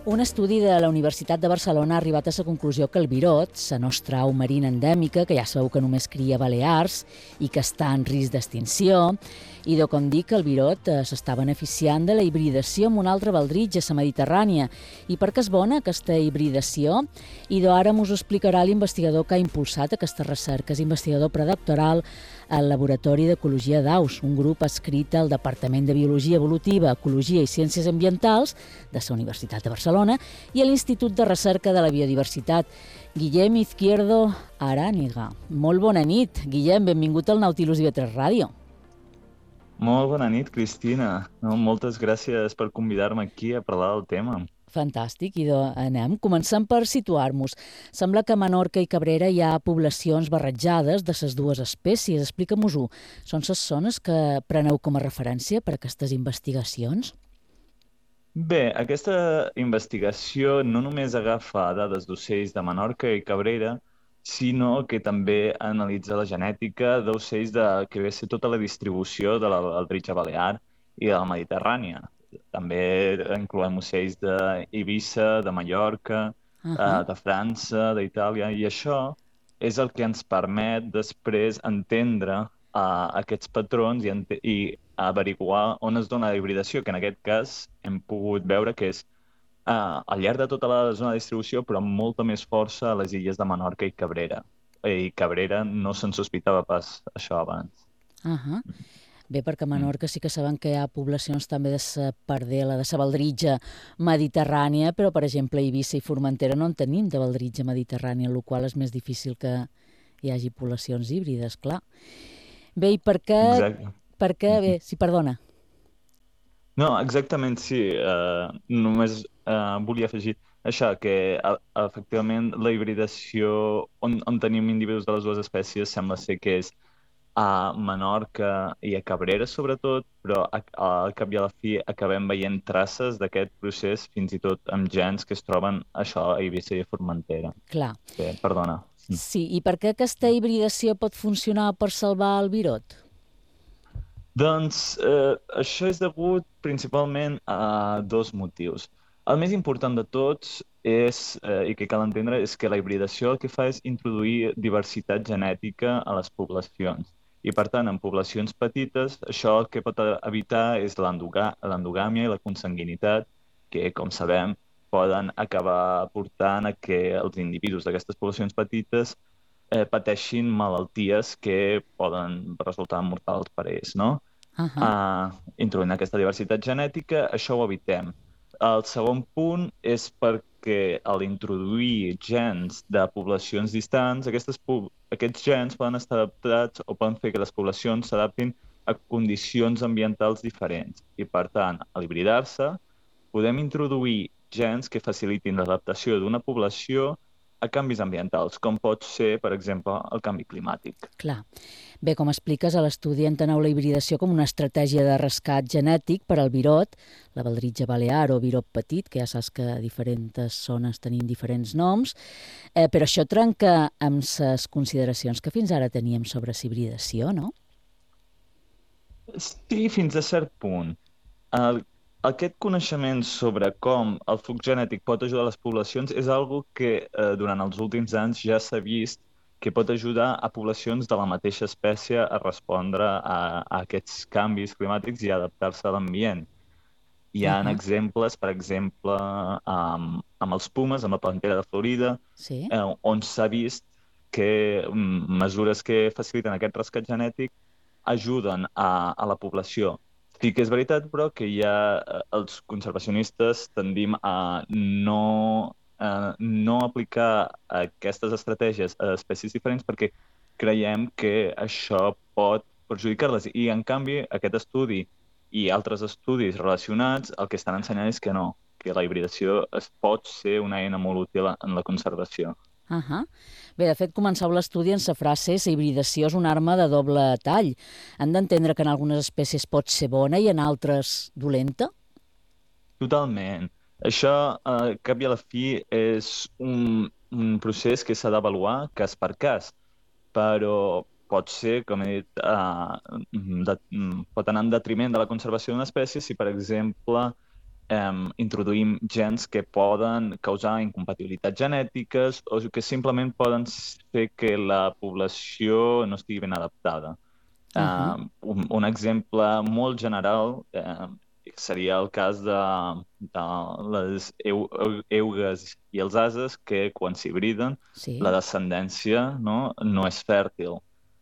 Un estudi de la Universitat de Barcelona ha arribat a la conclusió que el virot, la nostra au marina endèmica, que ja sabeu que només cria a Balears i que està en risc d'extinció, i com dic que el virot s'està beneficiant de la hibridació amb un altre baldritge a la Mediterrània. I per què és bona aquesta hibridació? I ara us ho explicarà l'investigador que ha impulsat aquesta recerca, és investigador predoctoral al Laboratori d'Ecologia d'Aus, un grup adscrit al Departament de Biologia Evolutiva, Ecologia i Ciències Ambientals de la Universitat de Barcelona i a l'Institut de Recerca de la Biodiversitat. Guillem Izquierdo Arániga. Molt bona nit. Guillem, benvingut al Nautilus IB3 Ràdio. Molt bona nit, Cristina. Moltes gràcies per convidar-me aquí a parlar del tema. Fantàstic, i anem. Començant per situar-nos. Sembla que a Menorca i Cabrera hi ha poblacions barrejades de les dues espècies. Explica-mos-ho. Són les zones que preneu com a referència per a aquestes investigacions? Bé, aquesta investigació no només agafa dades d'ocells de Menorca i Cabrera, sinó que també analitza la genètica d'ocells que ve a ser tota la distribució de l'Aldritxa Balear i de la Mediterrània. També incloem ocells d'Eivissa, de Mallorca, de França, d'Itàlia, i això és el que ens permet després entendre aquests patrons i averiguar on es dona la hibridació, que en aquest cas hem pogut veure que és al llarg de tota la zona de distribució, però amb molta més força a les illes de Menorca i Cabrera. I Cabrera no se'n sospitava pas això abans. Bé, perquè a Menorca sí que sabem que hi ha poblacions també de la pardela, de la baldritja mediterrània, però, per exemple, a Eivissa i Formentera no en tenim de baldritja mediterrània, el qual és més difícil que hi hagi poblacions híbrides, clar. Bé, i per què... Exacte. Per què... Bé, sí, perdona. No, exactament, sí. Només volia afegir això, que efectivament la hibridació on tenim individus de les dues espècies sembla ser que és a Menorca i a Cabrera, sobretot, però al cap i a la fi acabem veient traces d'aquest procés, fins i tot amb gens que es troben això a Eivissa i a Formentera. Clar. Bé, perdona. Sí, i per què aquesta hibridació pot funcionar per salvar el virot? Doncs això és degut principalment a dos motius. El més important de tots és, i que cal entendre, és que la hibridació el que fa és introduir diversitat genètica a les poblacions. I, per tant, en poblacions petites, això el que pot evitar és l'endogàmia i la consanguinitat, que, com sabem, poden acabar portant a que els individus d'aquestes poblacions petites pateixin malalties que poden resultar mortals per a ells, no? Introduint aquesta diversitat genètica, això ho evitem. El segon punt és perquè a l'introduir gens de poblacions distants, aquests gens poden estar adaptats o poden fer que les poblacions s'adaptin a condicions ambientals diferents. I, per tant, a l'hibridar-se, podem introduir gens que facilitin l'adaptació d'una població a canvis ambientals, com pot ser, per exemple, el canvi climàtic. Clar. Bé, com expliques, a l'estudi enteneu la hibridació com una estratègia de rescat genètic per al virot, la baldritja balear o virot petit, que ja saps que a diferents zones tenim diferents noms, però això trenca amb les consideracions que fins ara teníem sobre la hibridació, no? Sí, fins a cert punt. Aquest coneixement sobre com el flux genètic pot ajudar les poblacions és algo que durant els últims anys ja s'ha vist que pot ajudar a poblacions de la mateixa espècie a respondre a aquests canvis climàtics i a adaptar-se a l'ambient. Hi ha exemples, per exemple, amb els pumes, amb la pantera de Florida, on s'ha vist que mesures que faciliten aquest rescat genètic ajuden a la població. Sí que és veritat, però, que els conservacionistes tendim a no aplicar aquestes estratègies a espècies diferents perquè creiem que això pot perjudicar-les. I, en canvi, aquest estudi i altres estudis relacionats el que estan ensenyant és que no, que la hibridació pot ser una eina molt útil en la conservació. Bé, de fet, començau l'estudi en la frase «la hibridació és una arma de doble tall». Han d'entendre que en algunes espècies pot ser bona i en altres dolenta? Totalment. Això, al cap i a la fi, és un procés que s'ha d'avaluar cas per cas, però pot ser, com he dit, pot anar en detriment de la conservació d'una espècie si, per exemple, introduïm gens que poden causar incompatibilitats genètiques o que simplement poden fer que la població no estigui ben adaptada. Un exemple molt general seria el cas de les eugues i els ases, que quan s'hibriden la descendència no és fèrtil.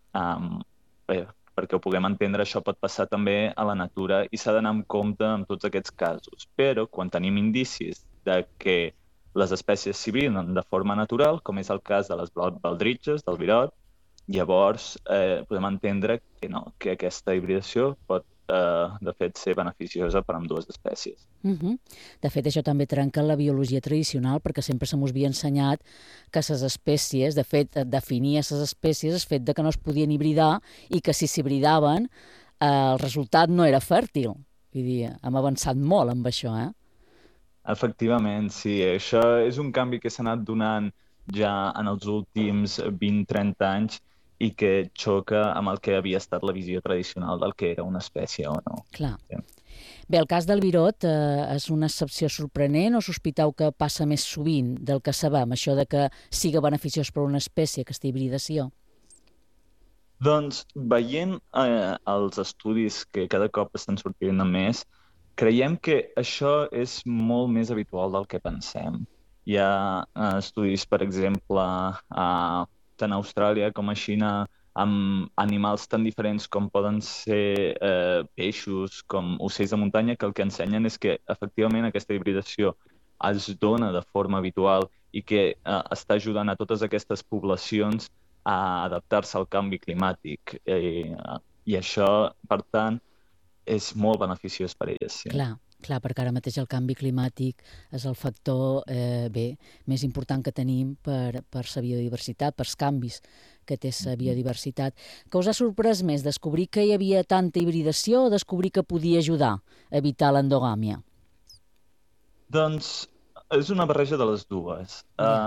Bé, perquè ho puguem entendre, això pot passar també a la natura i s'ha d'anar amb compte en tots aquests casos. Però quan tenim indicis de que les espècies s'hibriden de forma natural, com és el cas de les baldritxes, del virot, llavors podem entendre que no, que aquesta hibridació pot, de fet, ser beneficiosa per a ambdues espècies. De fet, això també trenca la biologia tradicional, perquè sempre se mos havia ensenyat que les espècies, de fet, definir les espècies és fet de que no es podien hibridar i que si s'hibridaven el resultat no era fèrtil. Vull dir, hem avançat molt amb això, Efectivament, sí. Això és un canvi que s'ha anat donant ja en els últims 20-30 anys i que xoca amb el que havia estat la visió tradicional del que era una espècie o no. Clar. Sí. Bé, el cas del virot és una excepció sorprenent o sospiteu que passa més sovint del que sabem, això de que siga beneficiós per a una espècie, aquesta hibridació? Doncs, veient els estudis que cada cop estan sortint més, creiem que això és molt més habitual del que pensem. Hi ha estudis, per exemple, tant a Austràlia com a Xina, amb animals tan diferents com poden ser peixos, com ocells de muntanya, que el que ensenyen és que, efectivament, aquesta hibridació es dona de forma habitual i que està ajudant a totes aquestes poblacions a adaptar-se al canvi climàtic. I això, per tant, és molt beneficiós per elles. Sí. Clar, perquè ara mateix el canvi climàtic és el factor més important que tenim per la biodiversitat, pels canvis que té la biodiversitat. Què us ha sorprès més, descobrir que hi havia tanta hibridació o descobrir que podia ajudar a evitar l'endogàmia? Doncs és una barreja de les dues.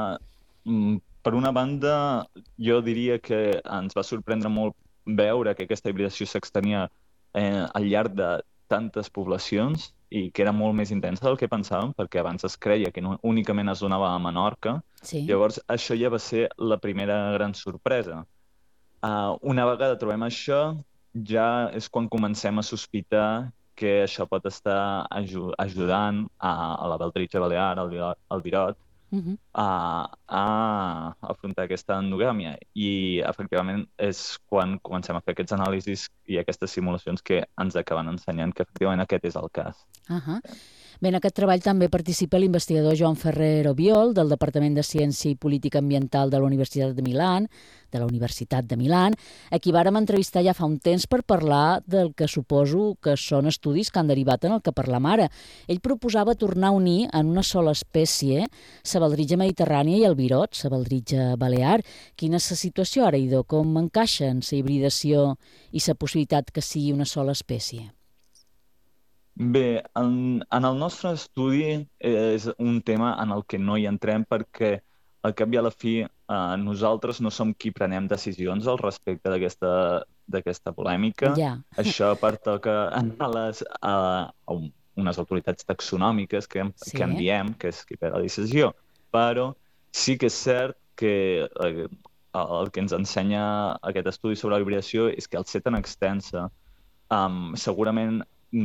Per una banda, jo diria que ens va sorprendre molt veure que aquesta hibridació s'extenia al llarg de tantes poblacions i que era molt més intensa del que pensàvem, perquè abans es creia que no, únicament es donava a Menorca. Sí. Llavors, això ja va ser la primera gran sorpresa. Una vegada trobem això, ja és quan comencem a sospitar que això pot estar ajudant a la baldritxa balear, al virot, a afrontar aquesta endogàmia. I, efectivament, és quan comencem a fer aquests anàlisis i aquestes simulacions que ens acaben ensenyant que, efectivament, aquest és el cas. Bé, en aquest treball també participa l'investigador Joan Ferrer Obiol, del Departament de Ciència i Política Ambiental de la Universitat de Milà, a qui vàrem entrevistar ja fa un temps per parlar del que suposo que són estudis que han derivat en el que parlam ara. Ell proposava tornar a unir en una sola espècie la baldritxa mediterrània i el virot, la baldritxa balear. Quina és la situació ara, Idó? Com encaixen la hibridació i la possibilitat que sigui una sola espècie? Bé, en el nostre estudi és un tema en el que no hi entrem perquè, al cap i a la fi, nosaltres no som qui prenem decisions al respecte d'aquesta polèmica. Això pertoca a unes autoritats taxonòmiques que en diem, que és qui pren la decisió. Però sí que és cert que el que ens ensenya aquest estudi sobre la hibridació és que al ser tan extensa, segurament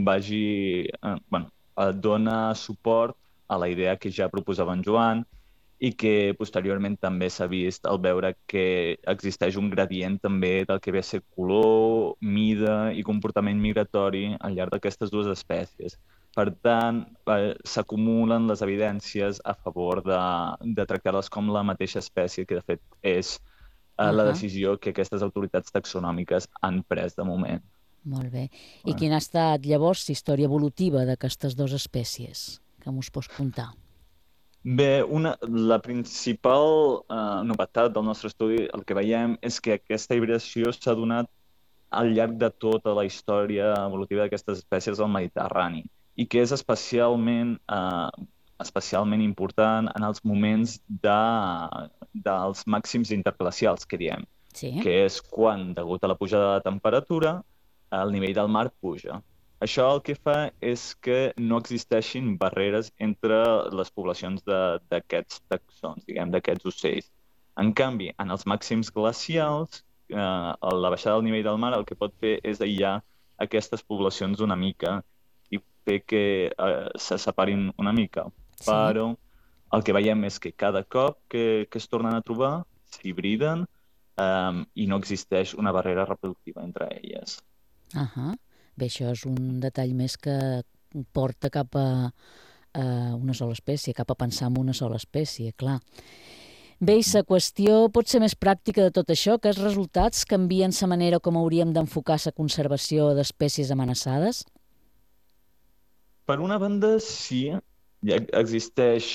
dona suport a la idea que ja proposava en Joan i que posteriorment també s'ha vist al veure que existeix un gradient també del que ve a ser color, mida i comportament migratori al llarg d'aquestes dues espècies. Per tant, s'acumulen les evidències a favor de tractar-les com la mateixa espècie, que de fet és la decisió que aquestes autoritats taxonòmiques han pres de moment. Molt bé. I quina ha estat, llavors, la història evolutiva d'aquestes dues espècies? Que m'ho pots contar? Bé, la principal novetat del nostre estudi, el que veiem, és que aquesta hibridació s'ha donat al llarg de tota la història evolutiva d'aquestes espècies al Mediterrani i que és especialment important en els moments dels màxims interglacials, que diem, que és quan, degut a la pujada de temperatura, el nivell del mar puja. Això el que fa és que no existeixin barreres entre les poblacions d'aquests taxons, diguem, d'aquests ocells. En canvi, en els màxims glacials, la baixada del nivell del mar el que pot fer és aïllar aquestes poblacions una mica i fer que se separin una mica. Sí. Però el que veiem és que cada cop que es tornen a trobar, s'hibriden i no existeix una barrera reproductiva entre elles. Bé, això és un detall més que porta cap a una sola espècie, cap a pensar en una sola espècie, clar. Bé, i la qüestió pot ser més pràctica de tot això, que els resultats canvien la manera com hauríem d'enfocar la conservació d'espècies amenaçades? Per una banda, sí, existeix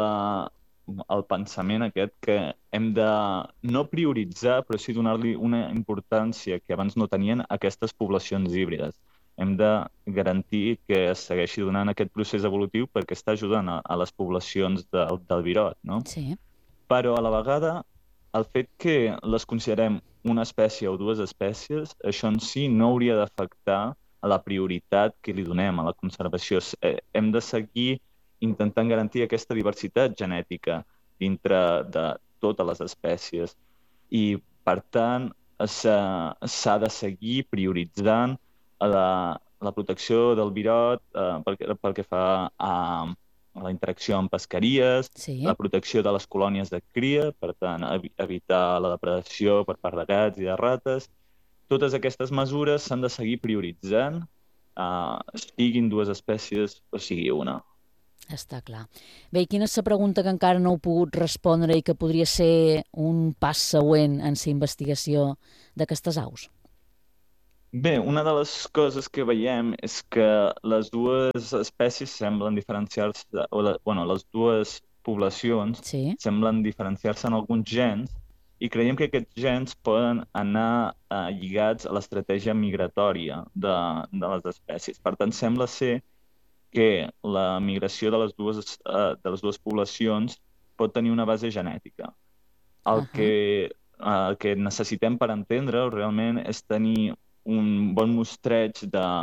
el pensament aquest que hem de no prioritzar, però sí donar-li una importància que abans no tenien a aquestes poblacions híbrides. Hem de garantir que es segueixi donant aquest procés evolutiu perquè està ajudant a les poblacions del virot, no? Sí. Però a la vegada, el fet que les considerem una espècie o dues espècies, això en si no hauria d'afectar a la prioritat que li donem a la conservació. Hem de seguir intentant garantir aquesta diversitat genètica dintre de totes les espècies i, per tant, s'ha de seguir prioritzant la protecció del virot pel que fa a la interacció amb pesqueries, Sí. la protecció de les colònies de cria, per tant, evitar la depredació per part de gats i de rates. Totes aquestes mesures s'han de seguir prioritzant, siguin dues espècies o sigui una. Està clar. Bé, i quina és la pregunta que encara no heu pogut respondre i que podria ser un pas següent en la investigació d'aquestes aus? Bé, una de les coses que veiem és que les dues espècies semblen diferenciar-se, les dues poblacions Sí. semblen diferenciar-se en alguns gens i creiem que aquests gens poden anar lligats a l'estratègia migratòria de les espècies. Per tant, sembla ser que la migració de les dues poblacions pot tenir una base genètica. El que necessitem per entendre-ho realment és tenir un bon mostreig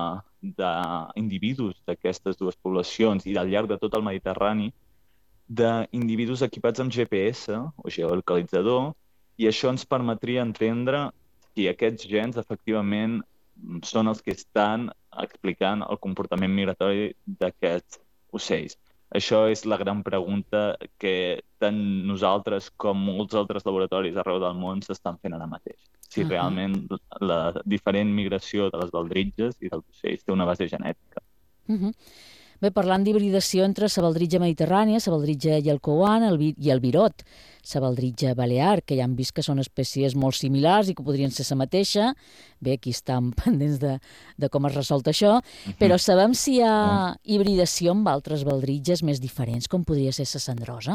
d'individus d'aquestes dues poblacions i al llarg de tot el Mediterrani d'individus equipats amb GPS o geolocalitzador, i això ens permetria entendre si aquests gens efectivament són els que estan explicant el comportament migratori d'aquests ocells. Això és la gran pregunta que tant nosaltres com molts altres laboratoris arreu del món s'estan fent ara mateix. Si realment la diferent migració de les baldritges i dels ocells té una base genètica. Bé, parlant d'hibridació entre la baldritja mediterrània, la baldritja yelkouan i el virot, la baldritja balear, que ja hem vist que són espècies molt similars i que podrien ser la mateixa. Bé, aquí estan pendents de com es resolta això, però sabem si hi ha hibridació amb altres baldritges més diferents, com podria ser la cendrosa?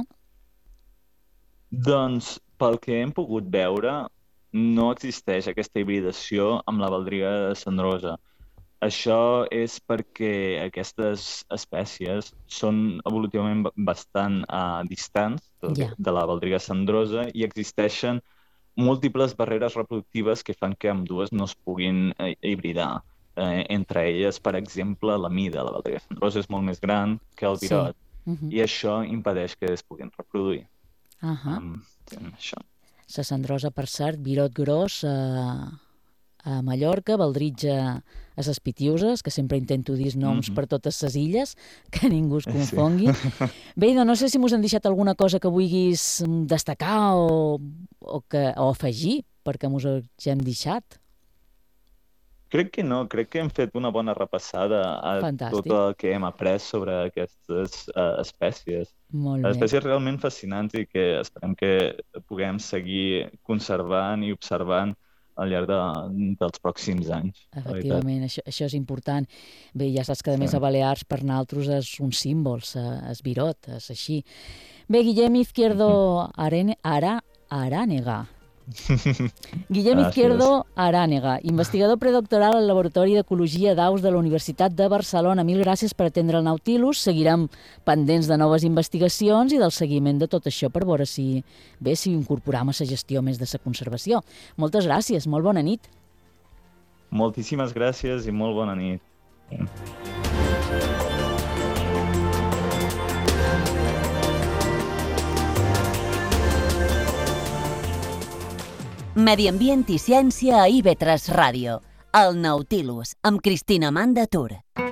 Doncs, pel que hem pogut veure, no existeix aquesta hibridació amb la baldriga cendrosa. Això és perquè aquestes espècies són evolutivament bastant distants de la baldriga cendrosa i existeixen múltiples barreres reproductives que fan que ambdues no es puguin hibridar. Entre elles, per exemple, la mida. La baldriga cendrosa és molt més gran que el virot i això impedeix que es puguin reproduir. Això. La cendrosa, per cert, virot gros a Mallorca, baldritja a les Pitiuses, que sempre intento dir noms per totes les illes, que ningú es confongui. Bé, no sé si mos han deixat alguna cosa que vulguis destacar o afegir, perquè mos hem deixat. Crec que no, crec que hem fet una bona repassada a tot el que hem après sobre aquestes espècies. Molt bé. Espècies realment fascinants i que esperem que puguem seguir conservant i observant al llarg dels pròxims anys. Efectivament, això és important. Bé, ja saps que a més a Balears per nosaltres és un símbol, és virot, és així. Bé, Guillem Izquierdo Arànega. Guillem Izquierdo Arànega, investigador predoctoral al Laboratori d'Ecologia d'Aus de la Universitat de Barcelona. Mil gràcies per atendre el Nautilus. Seguirem pendents de noves investigacions i del seguiment de tot això per veure si incorporam a la gestió més de la conservació. Moltes gràcies, molt bona nit. Moltíssimes gràcies i molt bona nit. Medi ambient i ciència a IB3 Ràdio. El Nautilus, amb Cristina Manda Tur.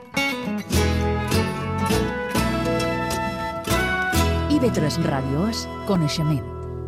IB3 Ràdio és coneixement.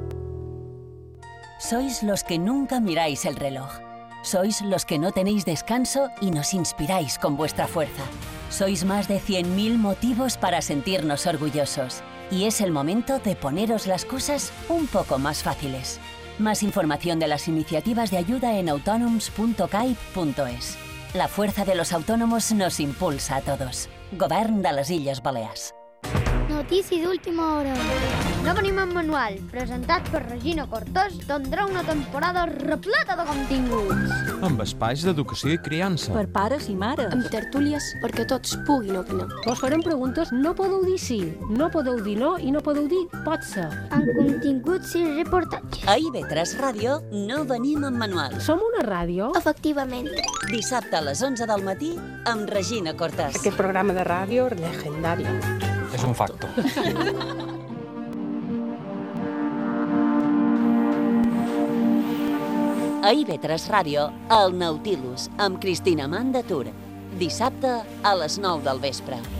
Sois los que nunca miráis el reloj. Sois los que no tenéis descanso y nos inspiráis con vuestra fuerza. Sois más de 100.000 motivos para sentirnos orgullosos. Y es el momento de poneros las cosas un poco más fáciles. Más información de las iniciativas de ayuda en autonoms.caip.es. La fuerza de los autónomos nos impulsa a todos. Govern de les Illes Balears. Notícia d'última hora. No venim en manual, presentat per Regina Cortós, tindrà una temporada repleta de continguts. Amb espais d'educació i criança. Per pares i mares. Amb tertúlies perquè tots puguin opinar. Vos farem preguntes, no podeu dir sí, no podeu dir no i no podeu dir pot ser. Amb continguts i reportatges. A IB3 Ràdio no venim en manual. Som una ràdio? Efectivament. Dissabte a les 11 del matí amb Regina Cortós. Aquest programa de ràdio legendari. És un facto. A IB3 Ràdio, el Nautilus, amb Cristina Manda Tur. Dissabte a les 9 del vespre.